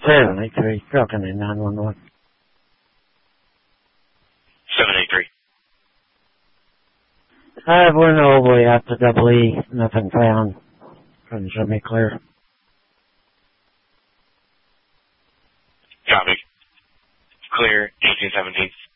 783, Falcon in 911. 783. I went all the way out to Double E, nothing found. Couldn't show me clear. Copy. Clear, 1817.